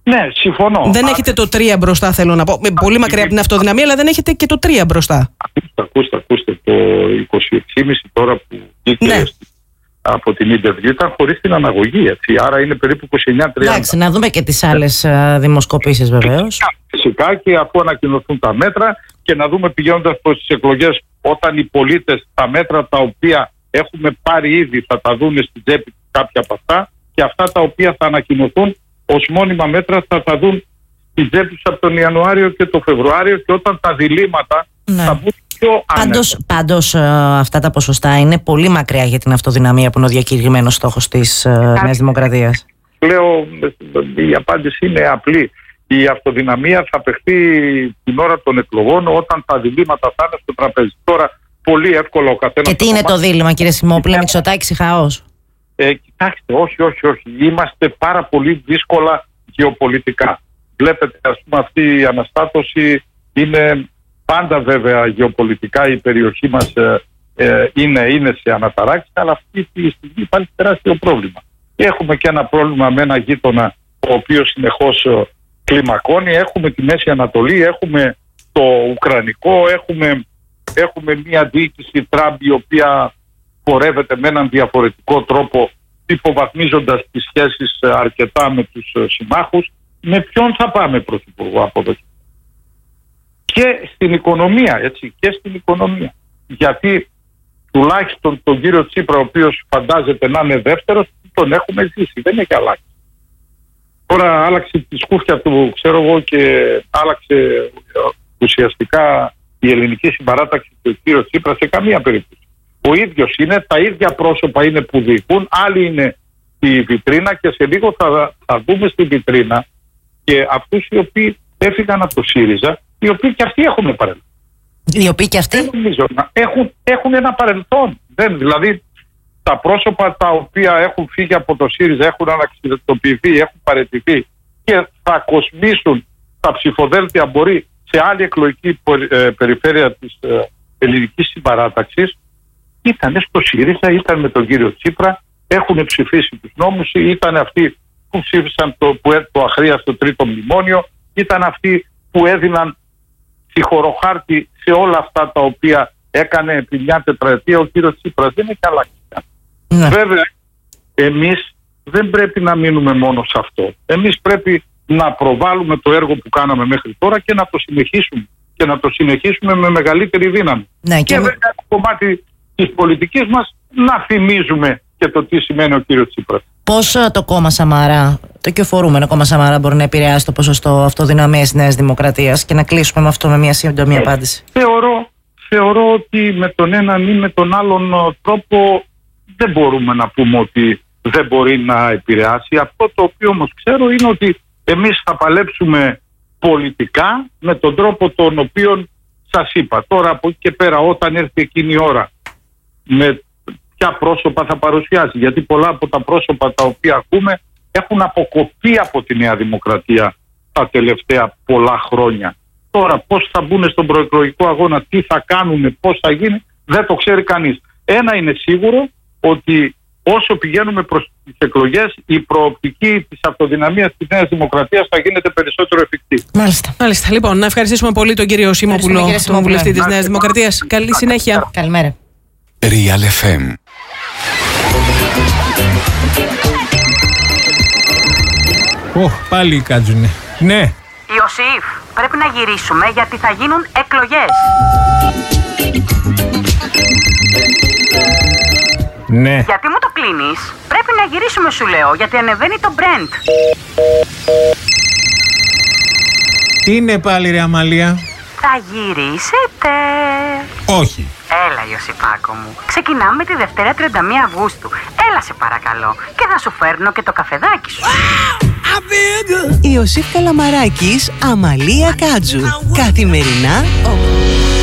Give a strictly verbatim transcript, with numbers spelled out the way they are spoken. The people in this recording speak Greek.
Ναι, συμφωνώ. Δεν Α, έχετε το τρία μπροστά, θέλω να πω. Α, πολύ α, μακριά από την αυτοδυναμία, αλλά δεν έχετε και το τρία μπροστά. Ακούστε, ακούστε, ακούστε. Το είκοσι έξι κόμμα πέντε τώρα που βγήκε ναι. από την Ιντερβιού ήταν χωρίς την αναγωγή, έτσι. Άρα είναι περίπου είκοσι εννιά τριάντα. Εντάξει, να δούμε και τις άλλες δημοσκοπήσεις βεβαίως. Φυσικά, και αφού ανακοινωθούν τα μέτρα και να δούμε πηγαίνοντας προς τις εκλογές, όταν οι πολίτες τα μέτρα τα οποία έχουμε πάρει ήδη θα τα δουν στην τσέπη κάποια από αυτά, και αυτά τα οποία θα ανακοινωθούν ως μόνιμα μέτρα θα τα δουν στην τσέπη τους από τον Ιανουάριο και τον Φεβρουάριο, και όταν τα διλήμματα ναι. θα μπουν πιο άνετα. Πάντως, πάντως αυτά τα ποσοστά είναι πολύ μακριά για την αυτοδυναμία που είναι ο διακηρυγμένος στόχος της uh, Νέας Δημοκρατίας. Λέω, η απάντηση είναι απλή. Η αυτοδυναμία θα παιχτεί την ώρα των εκλογών, όταν τα διλήμματα θα είναι στο τραπέζι. Τώρα πολύ εύκολα ο καθένας. Και τι είναι το δίλημμα, κύριε Σιμόπουλε, Μητσοτάκης ή χαός? Ε, κοιτάξτε, όχι, όχι, όχι. Είμαστε πάρα πολύ δύσκολα γεωπολιτικά. Βλέπετε, ας πούμε, αυτή η αναστάτωση είναι πάντα βέβαια γεωπολιτικά. Η περιοχή μας ε, ε, είναι, είναι σε αναταράξεις, αλλά αυτή τη στιγμή υπάρχει τεράστιο πρόβλημα. Έχουμε και ένα πρόβλημα με ένα γείτονα, ο οποίος συνεχώς ε, κλιμακώνει. Έχουμε τη Μέση Ανατολή, έχουμε το Ουκρανικό, έχουμε, έχουμε μια διοίκηση Τραμπ η οποία πορεύεται με έναν διαφορετικό τρόπο, υποβαθμίζοντας τις σχέσεις αρκετά με τους συμμάχους. Με ποιον θα πάμε πρωθυπουργό από εδώ? Και στην οικονομία, έτσι, και στην οικονομία. Γιατί τουλάχιστον τον κύριο Τσίπρα, ο οποίος φαντάζεται να είναι δεύτερος, τον έχουμε ζήσει, δεν έχει αλλάξει. Τώρα άλλαξε τη σκούφια του, ξέρω εγώ, και άλλαξε ουσιαστικά η ελληνική συμπαράταξη του κύριο Τσίπρα σε καμία περίπτωση. Ο ίδιος είναι, τα ίδια πρόσωπα είναι που διοικούν, άλλοι είναι η βιτρίνα, και σε λίγο θα, θα δούμε στη βιτρίνα και αυτούς οι οποίοι έφυγαν από το ΣΥΡΙΖΑ, οι οποίοι και αυτοί έχουν παρελθόν. Οι οποίοι και αυτοί νομίζω, έχουν, έχουν ένα παρελθόν. Δεν, δηλαδή τα πρόσωπα τα οποία έχουν φύγει από το ΣΥΡΙΖΑ, έχουν αναξιδετοποιηθεί, έχουν παραιτηθεί και θα κοσμήσουν τα ψηφοδέλτια, μπορεί, σε άλλη εκλογική ε, περιφέρεια της ε, ελληνικής συμπαράταξης, ήταν στο ΣΥΡΙΖΑ, ήταν με τον κύριο Τσίπρα, έχουν ψηφίσει τους νόμους, ήταν αυτοί που ψήφισαν το, που, το αχρίαστο τρίτο μνημόνιο, ήταν αυτοί που έδιναν συγχωροχάρτη σε όλα αυτά τα οποία έκανε επί μια τετραετία ο κύριος Τσίπρας. Δεν έχει αλλάξει. Ναι. Βέβαια, εμείς δεν πρέπει να μείνουμε μόνο σε αυτό. Εμείς πρέπει να προβάλλουμε το έργο που κάναμε μέχρι τώρα και να το συνεχίσουμε. Και να το συνεχίσουμε με μεγαλύτερη δύναμη. Ναι, και, και βέβαια το κομμάτι της πολιτικής μας να θυμίζουμε και το τι σημαίνει ο κύριος Τσίπρας. Πώς το κόμμα Σαμαρά, το οικειοφορούμενο κόμμα Σαμαρά, μπορεί να επηρεάσει το ποσοστό αυτοδυναμίας της Νέας Δημοκρατίας, και να κλείσουμε με αυτό με μια σύντομη ε, απάντηση? Θεωρώ, θεωρώ ότι με τον έναν ή με τον άλλον τρόπο δεν μπορούμε να πούμε ότι δεν μπορεί να επηρεάσει. Αυτό το οποίο όμως ξέρω είναι ότι εμείς θα παλέψουμε πολιτικά με τον τρόπο τον οποίο σας είπα. Τώρα από εκεί και πέρα, όταν έρθει εκείνη η ώρα, με ποια πρόσωπα θα παρουσιάσει, γιατί πολλά από τα πρόσωπα τα οποία ακούμε έχουν αποκοπεί από τη Νέα Δημοκρατία τα τελευταία πολλά χρόνια. Τώρα πώς θα μπουν στον προεκλογικό αγώνα, τι θα κάνουν, πώς θα γίνει, δεν το ξέρει κανείς. Ένα είναι σίγουρο, ότι όσο πηγαίνουμε προς τις εκλογές, η προοπτική της αυτοδυναμίας της Νέας Δημοκρατίας θα γίνεται περισσότερο εφικτή. Μάλιστα. Μάλιστα. Λοιπόν, να ευχαριστήσουμε πολύ τον κύριο Σιμόπουλο, τον βουλευτή της Νέας Δημοκρατίας. Καλή συνέχεια. Καλημέρα. Real εφ εμ. Ωχ, πάλι κάτζουνε. Ναι. Ιωσήφ, πρέπει να γυρίσουμε γιατί θα γίνουν εκλογές. Ναι. Γιατί μου το κλείνεις? Πρέπει να γυρίσουμε, σου λέω, γιατί ανεβαίνει το Brent. Τι είναι πάλι, ρε Αμαλία? Θα γυρίσετε? Όχι. Έλα, Ιωσήφάκο μου. Ξεκινάμε τη Δευτέρα τριάντα μία Αυγούστου. Έλα, σε παρακαλώ. Και θα σου φέρνω και το καφεδάκι σου. Ιωσήφ Καλαμαράκης, Αμαλία Κάτζου. Καθημερινά